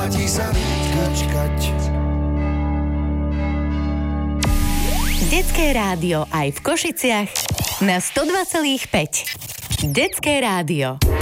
oplatí sa vyčkať. Detské rádio aj v Košiciach na 102,5. Detské rádio.